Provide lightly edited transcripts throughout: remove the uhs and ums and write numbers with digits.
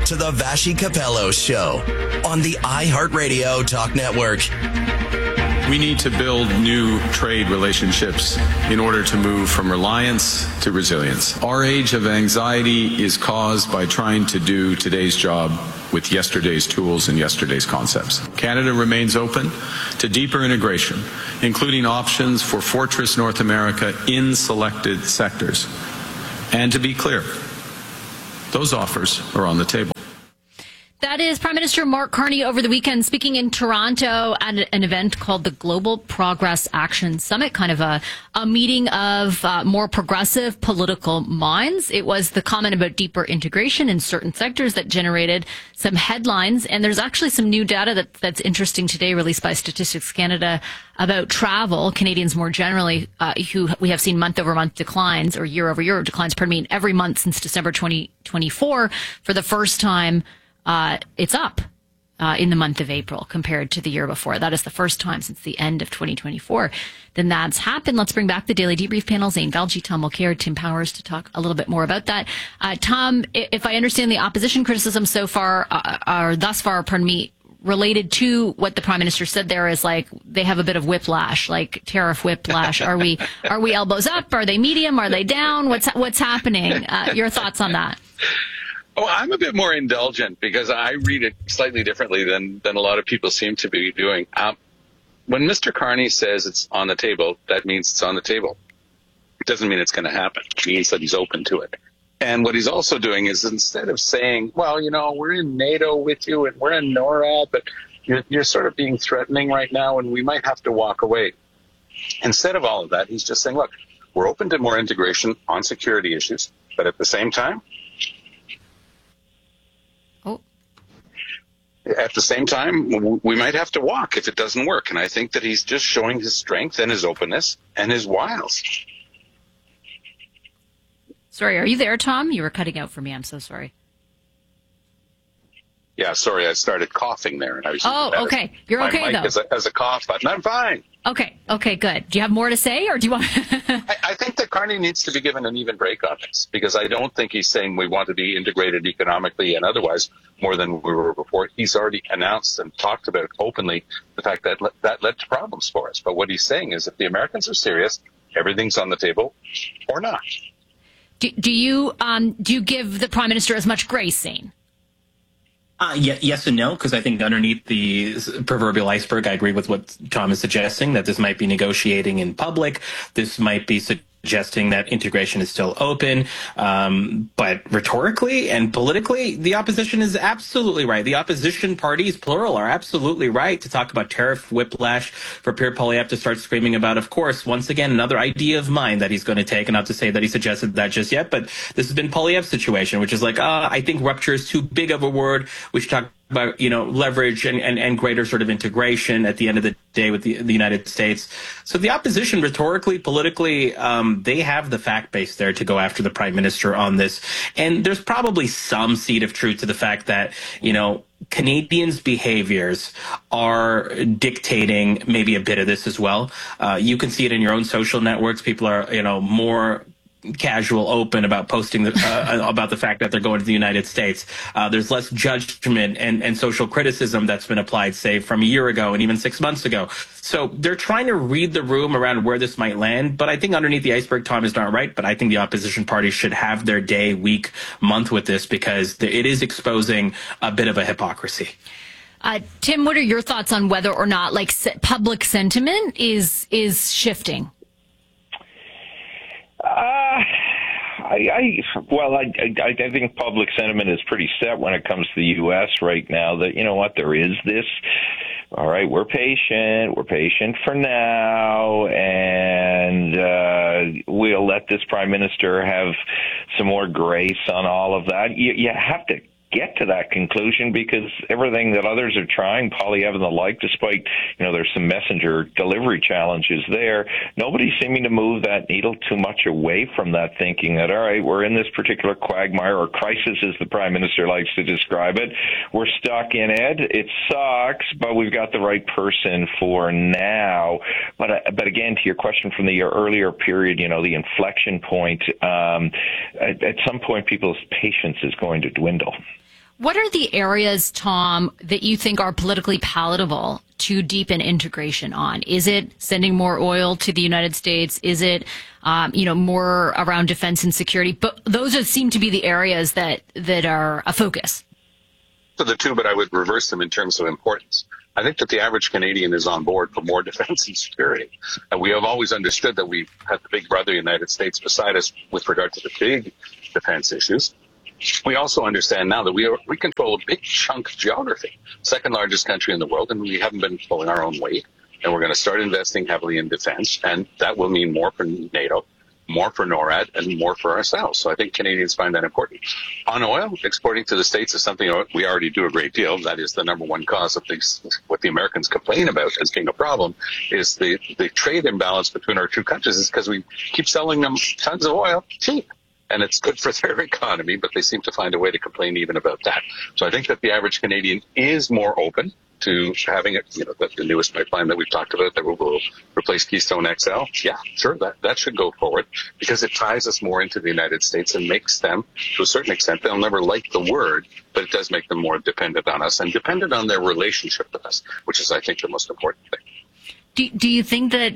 to the Vassy Capello Show on the iHeartRadio Talk Network. We need to build new trade relationships in order to move from reliance to resilience. Our age of anxiety is caused by trying to do today's job with yesterday's tools and yesterday's concepts. Canada remains open to deeper integration, including options for Fortress North America in selected sectors. And to be clear, those offers are on the table. That is Prime Minister Mark Carney over the weekend speaking in Toronto at an event called the Global Progress Action Summit, kind of a meeting of more progressive political minds. It was the comment about deeper integration in certain sectors that generated some headlines. And there's actually some new data that's interesting today released by Statistics Canada about travel. Canadians more generally, who we have seen month over month declines or year over year declines, every month since December 2024 for the first time. It's up in the month of April compared to the year before. That is the first time since the end of 2024. Then that's happened. Let's bring back the Daily Debrief panel, Zain Velji, Tom Mulcair, Tim Powers, to talk a little bit more about that. Tom, if I understand the opposition criticism so far, related to what the Prime Minister said there is like they have a bit of whiplash, like tariff whiplash. Are we elbows up? Are they medium? Are they down? What's happening? Your thoughts on that? Oh, I'm a bit more indulgent because I read it slightly differently than a lot of people seem to be doing. When Mr. Carney says it's on the table, that means it's on the table. It doesn't mean it's going to happen. It means that he's open to it. And what he's also doing is instead of saying, well, we're in NATO with you and we're in NORAD, but you're sort of being threatening right now and we might have to walk away. Instead of all of that, he's just saying, look, we're open to more integration on security issues, but at the same time, we might have to walk if it doesn't work. And I think that he's just showing his strength and his openness and his wiles. Sorry, are you there, Tom? You were cutting out for me. I'm so sorry. Yeah, sorry, I started coughing there. And I was okay. You're okay, though. My mic as a cough button. I'm fine. Okay, good. Do you have more to say, or do you want... I think that Carney needs to be given an even break on this, because I don't think he's saying we want to be integrated economically and otherwise more than we were before. He's already announced and talked about openly the fact that that led to problems for us. But what he's saying is if the Americans are serious, everything's on the table or not. Do you give the Prime Minister as much grace, Zain? Yes and no, because I think underneath the proverbial iceberg, I agree with what Tom is suggesting, that this might be negotiating in public. This might be suggesting that integration is still open. But rhetorically and politically, the opposition is absolutely right. The opposition parties, plural, are absolutely right to talk about tariff whiplash, for Pierre Poilievre to start screaming about, of course, once again, another idea of mine that he's going to take. And not to say that he suggested that just yet, but this has been Poilievre's situation, which is like, I think rupture is too big of a word. We should talk about, leverage and greater sort of integration at the end of the day with the United States. So the opposition, rhetorically, politically, they have the fact base there to go after the Prime Minister on this. And there's probably some seed of truth to the fact that, Canadians' behaviors are dictating maybe a bit of this as well. You can see it in your own social networks. People are, more casual, open about posting about the fact that they're going to the United States. There's less judgment and social criticism that's been applied, say, from a year ago and even 6 months ago. So they're trying to read the room around where this might land. But I think underneath the iceberg, Tom is not right. But I think the opposition parties should have their day, week, month with this, because it is exposing a bit of a hypocrisy. Tim, what are your thoughts on whether or not public sentiment is shifting? I think public sentiment is pretty set when it comes to the U.S. right now, that, there is this, all right, we're patient for now, and we'll let this Prime Minister have some more grace on all of that. You have to get to that conclusion, because everything that others are trying, Poilievre and the like, despite, there's some messenger delivery challenges there, nobody's seeming to move that needle too much away from that, thinking that, all right, we're in this particular quagmire or crisis, as the Prime Minister likes to describe it. We're stuck in it. It sucks, but we've got the right person for now. But again, to your question from the earlier period, the inflection point, at some point, people's patience is going to dwindle. What are the areas, Tom, that you think are politically palatable to deepen integration on? Is it sending more oil to the United States? Is it, more around defense and security? But those seem to be the areas that are a focus. So the two, but I would reverse them in terms of importance. I think that the average Canadian is on board for more defense and security. And we have always understood that we have the big brother United States beside us with regard to the big defense issues. We also understand now that we control a big chunk of geography, second largest country in the world, and we haven't been pulling our own weight. And we're going to start investing heavily in defense, and that will mean more for NATO, more for NORAD, and more for ourselves. So I think Canadians find that important. On oil, exporting to the States is something we already do a great deal. That is the number one cause of what the Americans complain about as being a problem, is the trade imbalance between our two countries is because we keep selling them tons of oil cheap. And it's good for their economy, but they seem to find a way to complain even about that. So I think that the average Canadian is more open to having it, the newest pipeline that we've talked about that will replace Keystone XL. Yeah, sure, that should go forward because it ties us more into the United States and makes them, to a certain extent, they'll never like the word, but it does make them more dependent on us and dependent on their relationship with us, which is, I think, the most important thing. Do you think that,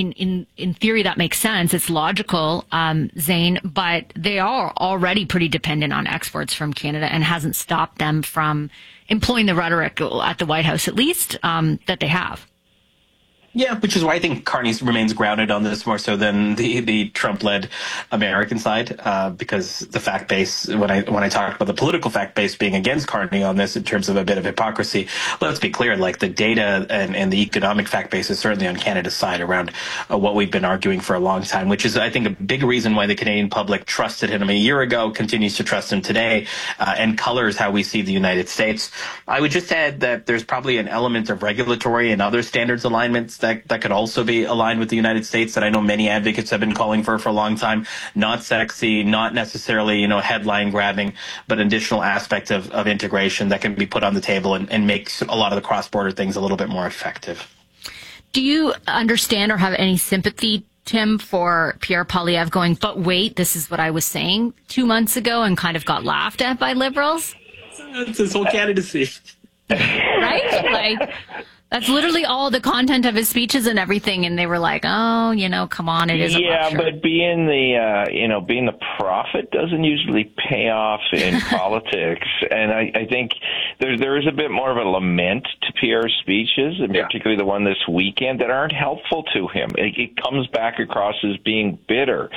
in theory, that makes sense? It's logical, Zane, but they are already pretty dependent on exports from Canada and hasn't stopped them from employing the rhetoric at the White House, at least, that they have. Yeah, which is why I think Carney remains grounded on this more so than the Trump-led American side, because the fact base, when I talked about the political fact base being against Carney on this in terms of a bit of hypocrisy, let's be clear, like the data and the economic fact base is certainly on Canada's side around what we've been arguing for a long time, which is, I think, a big reason why the Canadian public trusted him a year ago, continues to trust him today, and colors how we see the United States. I would just add that there's probably an element of regulatory and other standards alignments that could also be aligned with the United States that I know many advocates have been calling for a long time. Not sexy, not necessarily, headline grabbing, but an additional aspect of integration that can be put on the table and makes a lot of the cross-border things a little bit more effective. Do you understand or have any sympathy, Tim, for Pierre Poilievre going, but wait, this is what I was saying 2 months ago and kind of got laughed at by Liberals? That's his whole candidacy. Right? That's literally all the content of his speeches and everything, and they were like, "Oh, come on, it is." Yeah, but being the prophet doesn't usually pay off in politics, and I think there is a bit more of a lament to Pierre's speeches, and particularly the one this weekend, that aren't helpful to him. It comes back across as being bitter,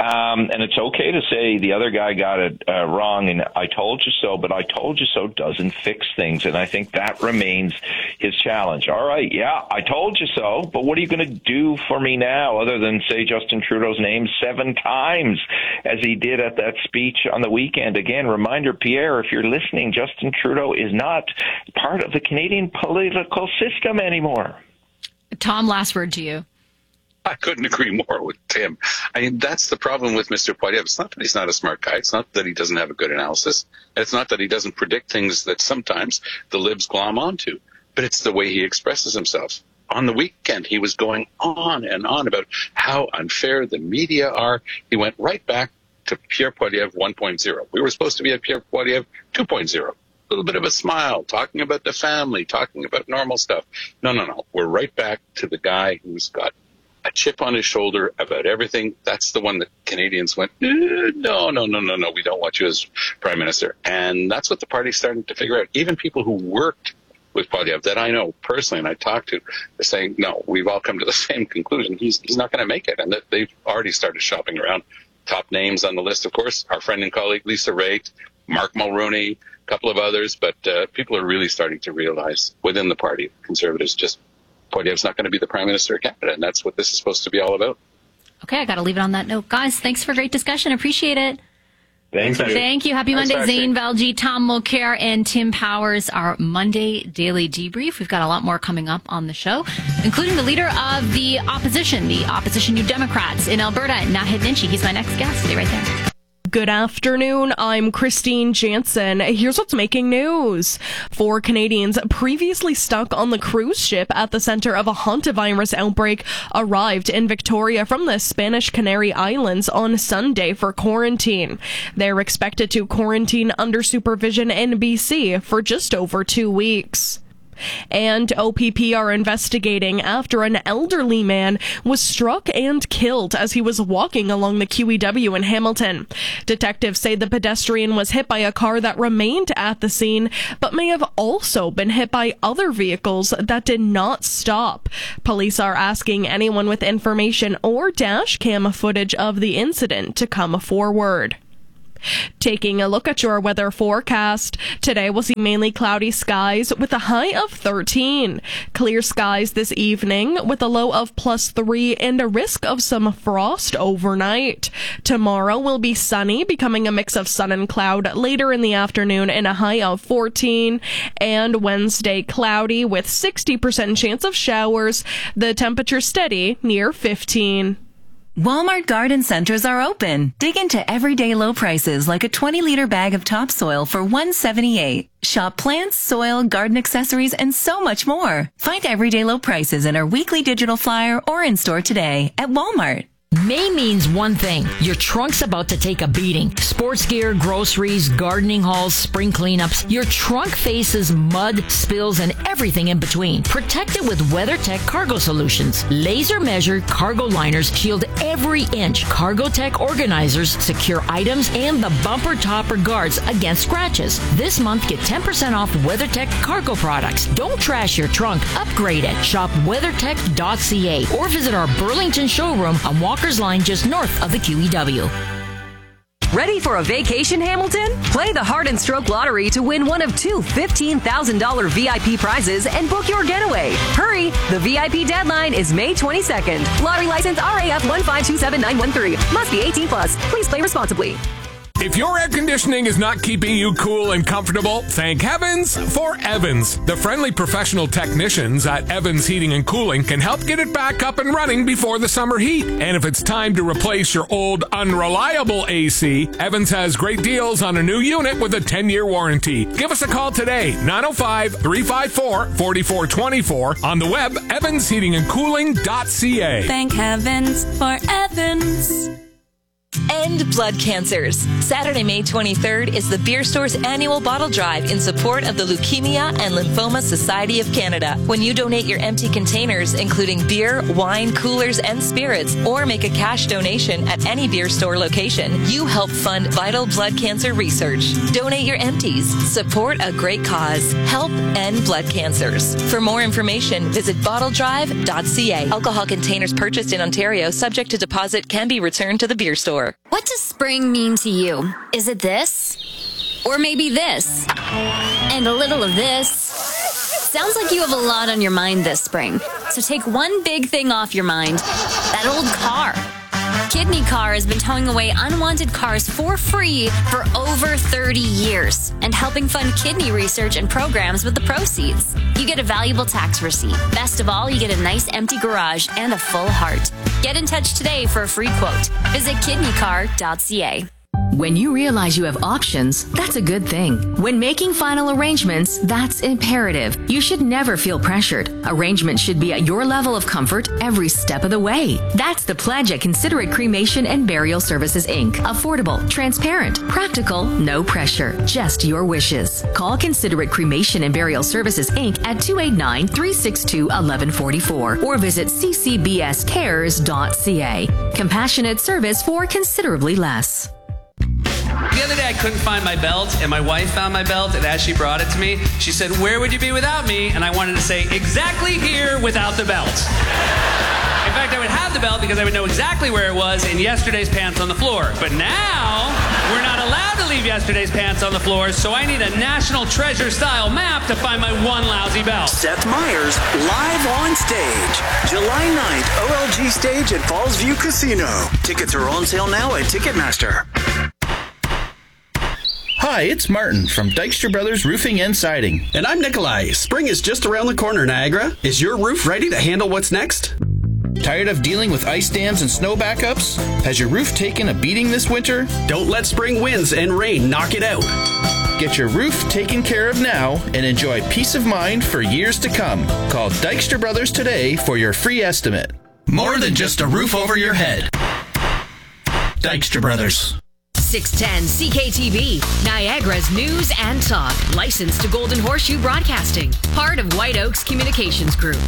and it's okay to say the other guy got it wrong, and I told you so, but I told you so doesn't fix things, and I think that remains his challenge. All right, yeah, I told you so, but what are you going to do for me now other than say Justin Trudeau's name 7 times as he did at that speech on the weekend? Again, reminder, Pierre, if you're listening, Justin Trudeau is not part of the Canadian political system anymore. Tom, last word to you. I couldn't agree more with Tim. That's the problem with Mr. Poilievre. It's not that he's not a smart guy. It's not that he doesn't have a good analysis. It's not that he doesn't predict things that sometimes the libs glom onto. But it's the way he expresses himself. On the weekend, he was going on and on about how unfair the media are. He went right back to Pierre Poilievre 1.0. We were supposed to be at Pierre Poilievre 2.0. A little bit of a smile, talking about the family, talking about normal stuff. No. We're right back to the guy who's got a chip on his shoulder about everything. That's the one that Canadians went, no, we don't want you as Prime Minister. And that's what the party's starting to figure out. Even people who worked with Poilievre that I know personally and I talked to, are saying, no, we've all come to the same conclusion. He's not going to make it. And that they've already started shopping around. Top names on the list, of course, our friend and colleague Lisa Raitt, Mark Mulroney, a couple of others. But people are really starting to realize within the party, Conservatives, just Poilievre's not going to be the Prime Minister of Canada. And that's what this is supposed to be all about. Okay, I got to leave it on that note. Guys, thanks for a great discussion. Appreciate it. Thank you. Happy Monday. Zane Valji, Tom Mulcair, and Tim Powers, our Monday Daily Debrief. We've got a lot more coming up on the show, including the leader of the opposition New Democrats in Alberta, Naheed Nenshi. He's my next guest. Stay right there. Good afternoon, I'm Christine Jansen. Here's what's making news. 4 Canadians previously stuck on the cruise ship at the center of a hantavirus outbreak arrived in Victoria from the Spanish Canary Islands on Sunday for quarantine. They're expected to quarantine under supervision in BC for just over 2 weeks. And OPP are investigating after an elderly man was struck and killed as he was walking along the QEW in Hamilton. Detectives say the pedestrian was hit by a car that remained at the scene, but may have also been hit by other vehicles that did not stop. Police are asking anyone with information or dash cam footage of the incident to come forward. Taking a look at your weather forecast, today we'll see mainly cloudy skies with a high of 13. Clear skies this evening with a low of +3 and a risk of some frost overnight. Tomorrow will be sunny, becoming a mix of sun and cloud later in the afternoon and a high of 14. And Wednesday cloudy with 60% chance of showers. The temperature steady near 15. Walmart garden centers are open. Dig into everyday low prices like a 20-liter bag of topsoil for $1.78. Shop plants, soil, garden accessories, and so much more. Find everyday low prices in our weekly digital flyer or in store today at Walmart. May means one thing. Your trunk's about to take a beating. Sports gear, groceries, gardening hauls, spring cleanups. Your trunk faces mud, spills, and everything in between. Protect it with WeatherTech Cargo Solutions. Laser measured cargo liners shield every inch. CargoTech organizers secure items and the bumper topper guards against scratches. This month, get 10% off WeatherTech cargo products. Don't trash your trunk. Upgrade it. Shop weathertech.ca or visit our Burlington showroom on Walker's Line just north of the QEW. Ready for a vacation, Hamilton? Play the Heart and Stroke Lottery to win one of 2 $15,000 VIP prizes and book your getaway. Hurry! The VIP deadline is May 22nd. Lottery license RAF 1527913. Must be 18 plus. Please play responsibly. If your air conditioning is not keeping you cool and comfortable, thank heavens for Evans. The friendly professional technicians at Evans Heating and Cooling can help get it back up and running before the summer heat. And if it's time to replace your old unreliable AC, Evans has great deals on a new unit with a 10-year warranty. Give us a call today, 905-354-4424. On the web, evansheatingandcooling.ca. Thank heavens for Evans. End blood cancers. Saturday, May 23rd is the Beer Store's annual bottle drive in support of the Leukemia and Lymphoma Society of Canada. When you donate your empty containers, including beer, wine, coolers, and spirits, or make a cash donation at any Beer Store location, you help fund vital blood cancer research. Donate your empties. Support a great cause. Help end blood cancers. For more information, visit bottledrive.ca. Alcohol containers purchased in Ontario, subject to deposit, can be returned to the Beer Store. What does spring mean to you? Is it this? Or maybe this? And a little of this? Sounds like you have a lot on your mind this spring. So take one big thing off your mind. That old car. Kidney Car has been towing away unwanted cars for free for over 30 years and helping fund kidney research and programs with the proceeds. You get a valuable tax receipt. Best of all, you get a nice empty garage and a full heart. Get in touch today for a free quote. Visit kidneycar.ca. When you realize you have options, that's a good thing. When making final arrangements, that's imperative. You should never feel pressured. Arrangements should be at your level of comfort every step of the way. That's the pledge at Considerate Cremation and Burial Services, Inc. Affordable, transparent, practical, no pressure, just your wishes. Call Considerate Cremation and Burial Services, Inc. at 289-362-1144 or visit ccbscares.ca. Compassionate service for considerably less. The other day I couldn't find my belt, and my wife found my belt, and as she brought it to me, she said, "Where would you be without me?" And I wanted to say, "Exactly here without the belt." In fact, I would have the belt because I would know exactly where it was in yesterday's pants on the floor. But now, we're not allowed to leave yesterday's pants on the floor, so I need a National Treasure-style map to find my one lousy belt. Seth Meyers, live on stage. July 9th, OLG Stage at Fallsview Casino. Tickets are on sale now at Ticketmaster. Hi, it's Martin from Dykstra Brothers Roofing and Siding. And I'm Nikolai. Spring is just around the corner, Niagara. Is your roof ready to handle what's next? Tired of dealing with ice dams and snow backups? Has your roof taken a beating this winter? Don't let spring winds and rain knock it out. Get your roof taken care of now and enjoy peace of mind for years to come. Call Dykstra Brothers today for your free estimate. More than just a roof over your head. Dykstra Brothers. 610 CKTV, Niagara's news and talk. Licensed to Golden Horseshoe Broadcasting. Part of White Oaks Communications Group.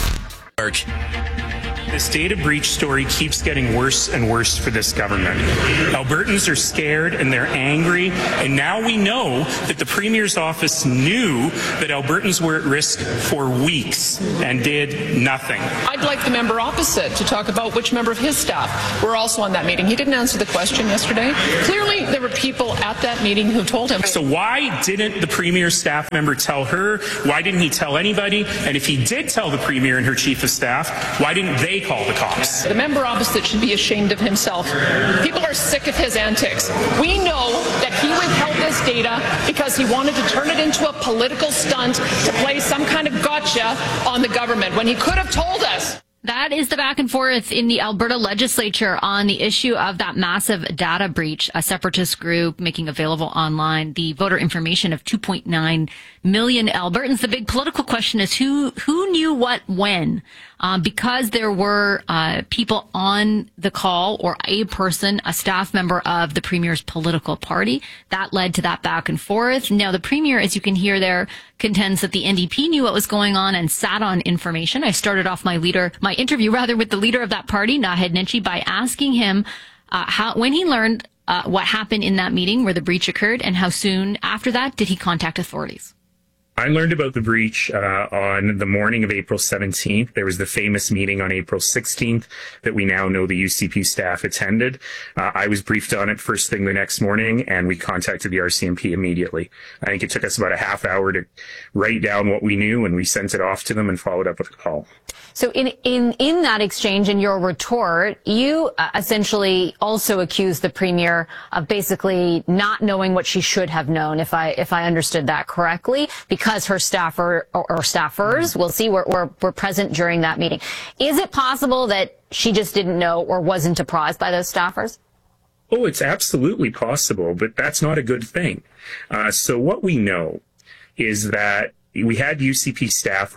This data breach story keeps getting worse and worse for this government. Albertans are scared and they're angry, and now we know that the Premier's office knew that Albertans were at risk for weeks and did nothing. I'd like the member opposite to talk about which member of his staff were also on that meeting. He didn't answer the question yesterday. Clearly, there were people at that meeting who told him. So why didn't the Premier's staff member tell her? Why didn't he tell anybody? And if he did tell the Premier and her chief of staff, why didn't they call the cops? The member opposite should be ashamed of himself. People are sick of his antics. We know that he withheld this data because he wanted to turn it into a political stunt to play some kind of gotcha on the government when he could have told us. That is the back and forth in the Alberta legislature on the issue of that massive data breach, a separatist group making available online the voter information of 2.9 million Albertans. The big political question is who knew what when? Because there were people on the call or a person, a staff member of the Premier's political party. That led to that back and forth. Now, the Premier, as you can hear there, contends that the NDP knew what was going on and sat on information. I started off my interview with the leader of that party, Naheed Nenshi, by asking him when he learned what happened in that meeting where the breach occurred and how soon after that did he contact authorities. I learned about the breach on the morning of April 17th. There was the famous meeting on April 16th that we now know the UCP staff attended. I was briefed on it first thing the next morning, and we contacted the RCMP immediately. I think it took us about a half hour to write down what we knew, and we sent it off to them and followed up with a call. So in that exchange, in your retort, you essentially also accused the Premier of basically not knowing what she should have known, if I understood that correctly, because her staffer or staffers, we'll see, were present during that meeting. Is it possible that she just didn't know or wasn't apprised by those staffers? Oh, it's absolutely possible, but that's not a good thing. So what we know is that we had UCP staff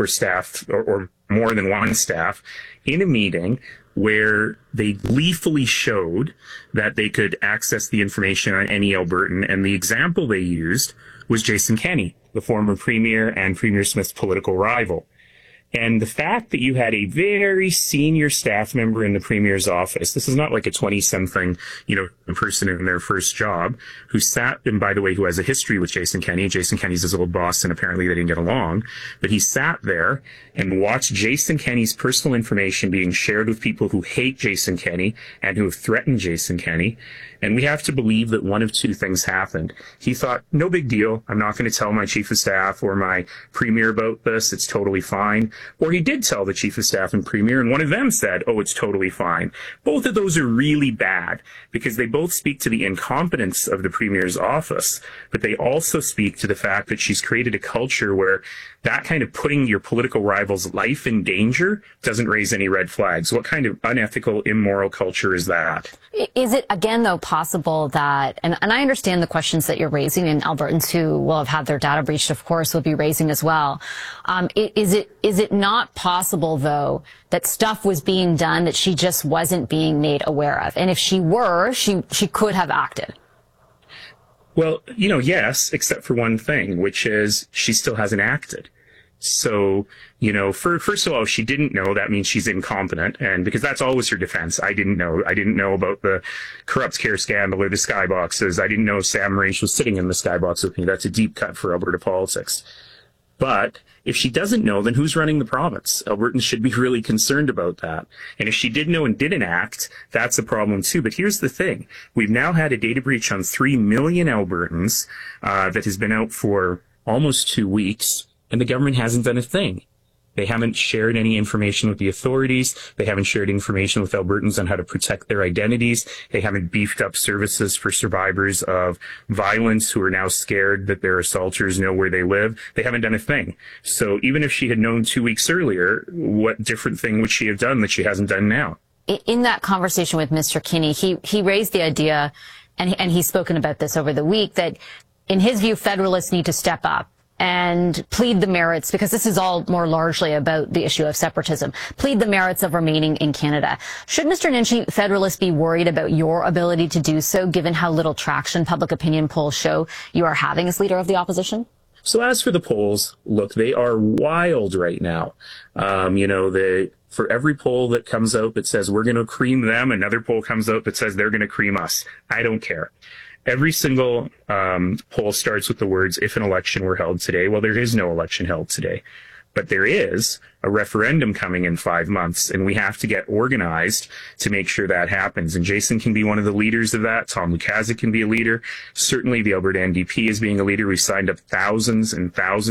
or more than one staff in a meeting where they gleefully showed that they could access the information on any Albertan. And the example they used was Jason Kenney, the former Premier and Premier Smith's political rival. And the fact that you had a very senior staff member in the Premier's office, this is not like a 20-something, person in their first job, who sat, and by the way, who has a history with Jason Kenney. Jason Kenney's his old boss, and apparently they didn't get along. But he sat there and watched Jason Kenney's personal information being shared with people who hate Jason Kenney and who have threatened Jason Kenney. And we have to believe that one of two things happened. He thought, no big deal. I'm not going to tell my chief of staff or my Premier about this. It's totally fine. Or he did tell the chief of staff and Premier, and one of them said, oh, it's totally fine. Both of those are really bad because they both speak to the incompetence of the Premier's office, but they also speak to the fact that she's created a culture where that kind of putting your political rival's life in danger doesn't raise any red flags. What kind of unethical, immoral culture is that? Is it, again, though, possible that, and I understand the questions that you're raising, and Albertans who will have had their data breached, of course, will be raising as well. Is it not possible, though, that stuff was being done that she just wasn't being made aware of? And if she were, she could have acted. Well, yes, except for one thing, which is she still hasn't acted. So, first of all, if she didn't know, that means she's incompetent. And because that's always her defense. I didn't know. I didn't know about the corrupt care scandal or the skyboxes. I didn't know Sam Raich was sitting in the skybox with me. That's a deep cut for Alberta politics. But if she doesn't know, then who's running the province? Albertans should be really concerned about that. And if she did know and didn't act, that's a problem too. But here's the thing. We've now had a data breach on 3 million Albertans that has been out for almost 2 weeks, and the government hasn't done a thing. They haven't shared any information with the authorities. They haven't shared information with Albertans on how to protect their identities. They haven't beefed up services for survivors of violence who are now scared that their assaulters know where they live. They haven't done a thing. So even if she had known 2 weeks earlier, what different thing would she have done that she hasn't done now? In that conversation with Mr. Kinney, he raised the idea, and he's spoken about this over the week, that in his view, Federalists need to step up and plead the merits, because this is all more largely about the issue of separatism, plead the merits of remaining in Canada. Should Mr. Nenshi, Federalists, be worried about your ability to do so, given how little traction public opinion polls show you are having as leader of the opposition? So as for the polls, look, they are wild right now. For every poll that comes out that says we're going to cream them, another poll comes out that says they're going to cream us. I don't care. Every single poll starts with the words, if an election were held today. Well, there is no election held today. But there is a referendum coming in 5 months, and we have to get organized to make sure that happens. And Jason can be one of the leaders of that. Tom Lukaszuk can be a leader. Certainly the Alberta NDP is being a leader. We signed up thousands and thousands